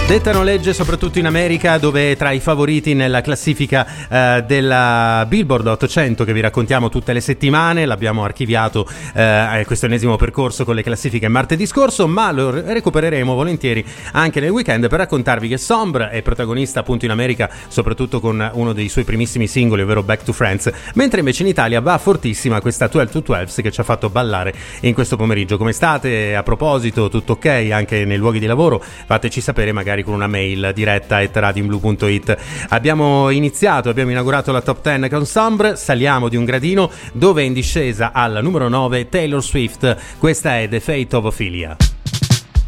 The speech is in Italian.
Dettano legge soprattutto in America, dove è tra i favoriti nella classifica della Billboard 800 che vi raccontiamo tutte le settimane. L'abbiamo archiviato questo ennesimo percorso con le classifiche martedì scorso, ma lo recupereremo volentieri anche nel weekend per raccontarvi che Sombre è protagonista appunto in America, soprattutto con uno dei suoi primissimi singoli, ovvero Back to Friends, mentre invece in Italia va fortissima questa 12 to 12 che ci ha fatto ballare in questo pomeriggio. Come state? A proposito, tutto ok anche nei luoghi di lavoro? Fateci sapere magari con una mail diretta @radioinblu.it. Abbiamo inaugurato la top 10 con Sombre, saliamo di un gradino dove è in discesa al numero 9 Taylor Swift. Questa è The Fate of Ophelia.